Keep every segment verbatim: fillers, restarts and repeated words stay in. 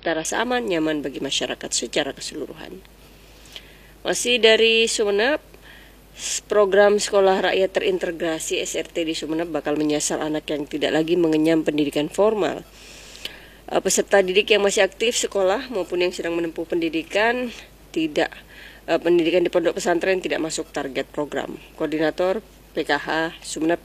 mencipta rasa aman, nyaman bagi masyarakat secara keseluruhan. Masih dari Sumeneb, program Sekolah Rakyat Terintegrasi S R T di Sumeneb bakal menyasar anak yang tidak lagi mengenyam pendidikan formal. Peserta didik yang masih aktif sekolah maupun yang sedang menempuh pendidikan tidak uh, pendidikan di pondok pesantren tidak masuk target program. Koordinator P K H Sumeneb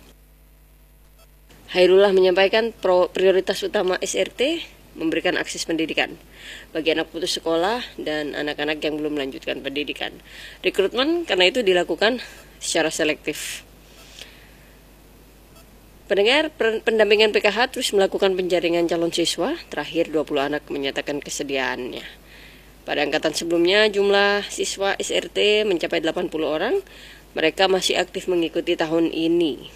Hairullah menyampaikan pro, prioritas utama S R T memberikan akses pendidikan bagi anak putus sekolah dan anak-anak yang belum melanjutkan pendidikan. Rekrutmen karena itu dilakukan secara selektif. Pendengar, pendampingan P K H terus melakukan penjaringan calon siswa. Terakhir dua puluh anak menyatakan kesediaannya. Pada angkatan sebelumnya jumlah siswa S R T mencapai delapan puluh orang. Mereka masih aktif mengikuti tahun ini.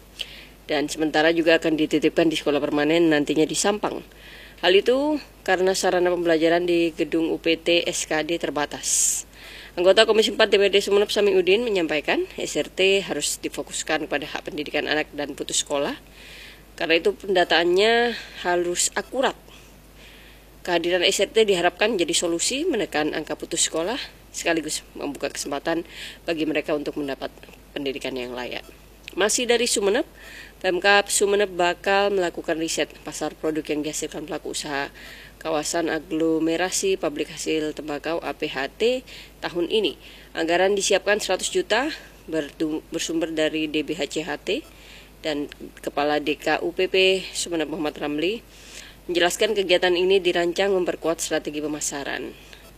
Dan sementara juga akan dititipkan di sekolah permanen nantinya di Sampang. Hal itu karena sarana pembelajaran di gedung U P T S K D terbatas. Anggota Komisi empat D P R D Sumeneb Samiuddin menyampaikan S R T harus difokuskan pada hak pendidikan anak dan putus sekolah. Karena itu pendataannya harus akurat. Kehadiran S R T diharapkan jadi solusi menekan angka putus sekolah sekaligus membuka kesempatan bagi mereka untuk mendapat pendidikan yang layak. Masih dari Sumeneb, Pemkab Sumeneb bakal melakukan riset pasar produk yang dihasilkan pelaku usaha kawasan aglomerasi pabrik hasil tembakau A P H T tahun ini. Anggaran disiapkan seratus juta bersumber dari D B H C H T dan Kepala D K U P P Sumeneb Muhammad Ramli menjelaskan kegiatan ini dirancang memperkuat strategi pemasaran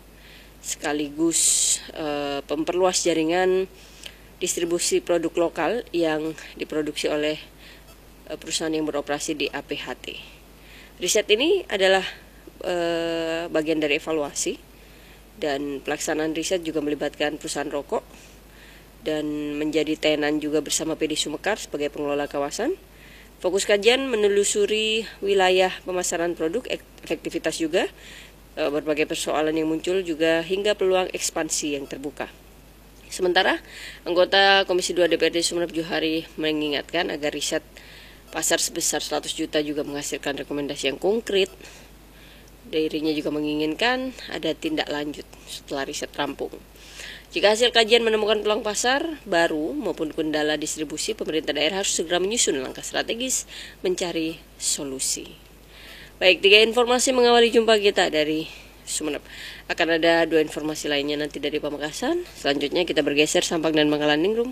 sekaligus eh, memperluas jaringan distribusi produk lokal yang diproduksi oleh eh, perusahaan yang beroperasi di A P H T. Riset ini adalah eh, bagian dari evaluasi dan pelaksanaan riset juga melibatkan perusahaan rokok dan menjadi tenan juga bersama P D Sumekar sebagai pengelola kawasan. Fokus kajian menelusuri wilayah pemasaran produk, efektivitas juga, berbagai persoalan yang muncul juga hingga peluang ekspansi yang terbuka. Sementara, anggota Komisi dua D P R D Sumeneb Johari mengingatkan agar riset pasar sebesar seratus juta juga menghasilkan rekomendasi yang konkret. Dirinya juga menginginkan ada tindak lanjut setelah riset rampung. Jika hasil kajian menemukan peluang pasar baru maupun kendala distribusi, pemerintah daerah harus segera menyusun langkah strategis mencari solusi. Baik, tiga informasi mengawali jumpa kita dari Sumeneb. Akan ada dua informasi lainnya nanti dari Pamekasan. Selanjutnya kita bergeser Sampang dan Bangkalan Ningrum.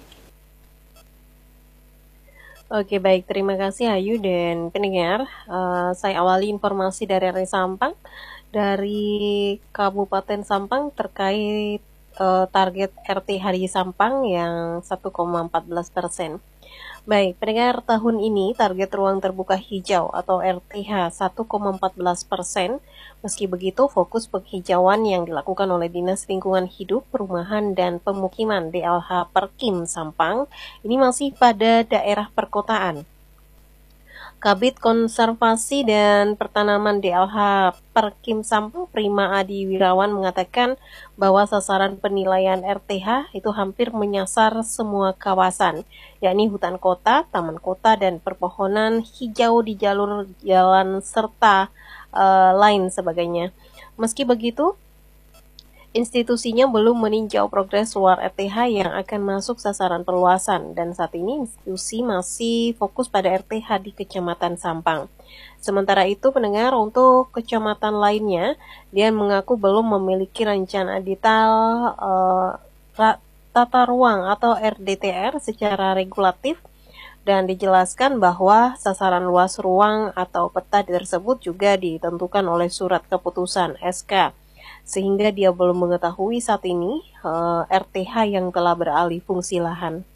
Oke, baik, terima kasih Ayu dan pendengar. Uh, saya awali informasi dari R T Sampang dari Kabupaten Sampang terkait uh, target R T H di Sampang yang satu koma empat belas persen. Baik, pendengar, tahun ini target ruang terbuka hijau atau R T H satu koma empat belas persen. Meski begitu, fokus penghijauan yang dilakukan oleh Dinas Lingkungan Hidup, Perumahan dan Pemukiman D L H Perkim Sampang ini masih pada daerah perkotaan. Kabid Konservasi dan Pertanaman D L H Perkim Sampang Prima Adi Wirawan mengatakan bahwa sasaran penilaian R T H itu hampir menyasar semua kawasan, yakni hutan kota, taman kota, dan perpohonan hijau di jalur jalan serta uh, lain sebagainya. Meski begitu, institusinya belum meninjau progres luar R T H yang akan masuk sasaran perluasan dan saat ini institusi masih fokus pada R T H di Kecamatan Sampang. Sementara itu, pendengar, untuk kecamatan lainnya, dia mengaku belum memiliki rencana detail uh, tata ruang atau R D T R secara regulatif dan dijelaskan bahwa sasaran luas ruang atau peta tersebut juga ditentukan oleh surat keputusan S K. Sehingga dia belum mengetahui saat ini uh, R T H yang telah beralih fungsi lahan.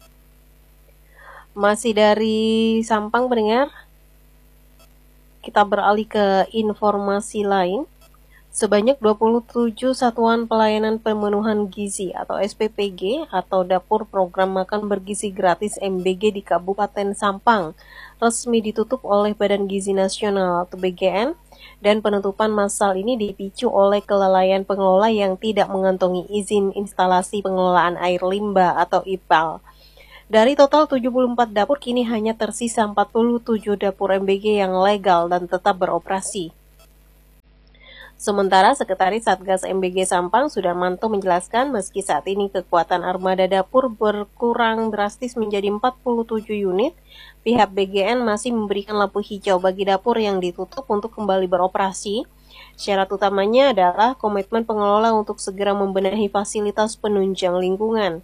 Masih dari Sampang, pendengar, kita beralih ke informasi lain. Sebanyak dua puluh tujuh Satuan Pelayanan Pemenuhan Gizi atau S P P G atau Dapur Program Makan Bergizi Gratis M B G di Kabupaten Sampang resmi ditutup oleh Badan Gizi Nasional atau B G N. Dan penutupan massal ini dipicu oleh kelalaian pengelola yang tidak mengantongi izin instalasi pengelolaan air limbah atau I P A L. Dari total tujuh puluh empat dapur, kini hanya tersisa empat puluh tujuh dapur M B G yang legal dan tetap beroperasi. Sementara Sekretaris Satgas M B G Sampang Sudarmanto menjelaskan meski saat ini kekuatan armada dapur berkurang drastis menjadi empat puluh tujuh unit, pihak B G N masih memberikan lampu hijau bagi dapur yang ditutup untuk kembali beroperasi. Syarat utamanya adalah komitmen pengelola untuk segera membenahi fasilitas penunjang lingkungan.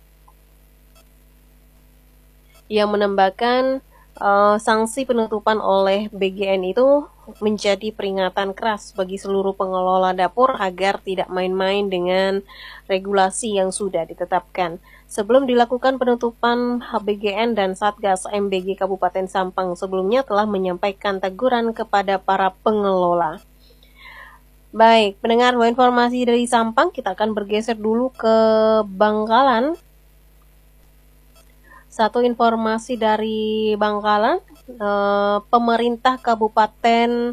Ia menambahkan uh, sanksi penutupan oleh B G N itu menjadi peringatan keras bagi seluruh pengelola dapur agar tidak main-main dengan regulasi yang sudah ditetapkan. Sebelum dilakukan penutupan, H B G N dan Satgas M B G Kabupaten Sampang sebelumnya telah menyampaikan teguran kepada para pengelola. Baik, pendengar informasi dari Sampang, kita akan bergeser dulu ke Bangkalan. Satu informasi dari Bangkalan, eh, pemerintah Kabupaten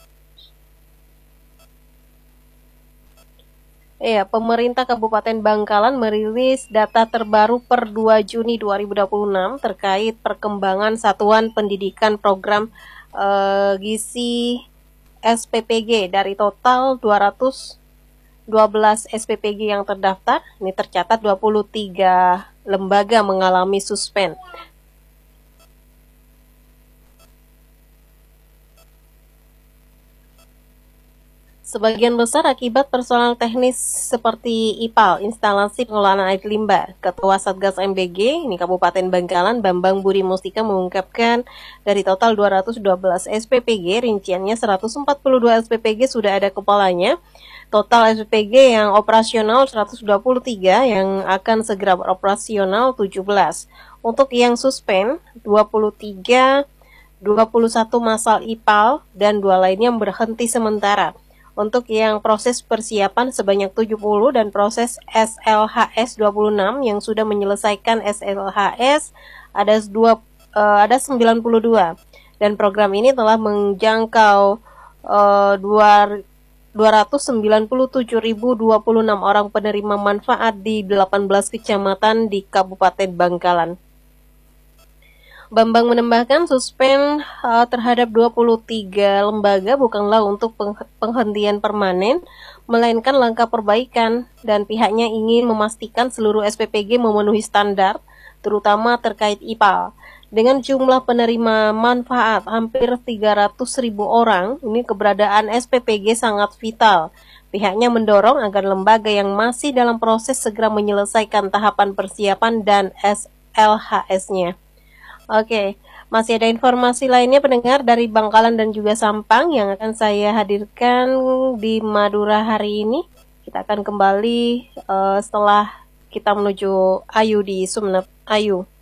Ya, pemerintah Kabupaten Bangkalan merilis data terbaru per dua Juni dua ribu dua puluh enam terkait perkembangan satuan pendidikan program eh, gizi S P P G. Dari total dua ratus dua belas S P P G yang terdaftar, ini tercatat dua puluh tiga lembaga mengalami suspend. Sebagian besar akibat persoalan teknis seperti I P A L, instalasi pengelolaan air limbah. Ketua Satgas M B G, ini Kabupaten Bangkalan, Bambang Budi Mustika mengungkapkan dari total dua ratus dua belas S P P G, rinciannya seratus empat puluh dua S P P G sudah ada kepalanya. Total S P P G yang operasional seratus dua puluh tiga, yang akan segera beroperasional tujuh belas. Untuk yang suspend, dua puluh tiga, dua puluh satu masal I P A L, dan dua lainnya berhenti sementara. Untuk yang proses persiapan sebanyak tujuh puluh dan proses S L H S dua puluh enam yang sudah menyelesaikan S L H S ada dua uh, ada sembilan puluh dua, dan program ini telah menjangkau uh, dua ratus sembilan puluh tujuh ribu dua puluh enam orang penerima manfaat di delapan belas kecamatan di Kabupaten Bangkalan. Bambang menambahkan suspend uh, terhadap dua puluh tiga lembaga bukanlah untuk peng penghentian permanen, melainkan langkah perbaikan, dan pihaknya ingin memastikan seluruh S P P G memenuhi standar, terutama terkait I P A L. Dengan jumlah penerima manfaat hampir tiga ratus ribu orang, ini keberadaan S P P G sangat vital. Pihaknya mendorong agar lembaga yang masih dalam proses segera menyelesaikan tahapan persiapan dan S L H S-nya. Oke, masih ada informasi lainnya pendengar dari Bangkalan dan juga Sampang yang akan saya hadirkan di Madura hari ini. Kita akan kembali uh, setelah kita menuju Ayu di Sumeneb. Ayu.